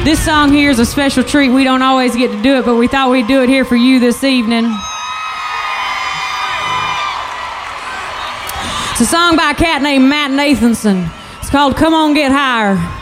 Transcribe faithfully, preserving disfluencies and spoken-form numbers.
This song here is a special treat. We don't always get to do it, but we thought we'd do it here for you this evening. It's a song by a cat named Matt Nathanson. It's called Come On Get Higher.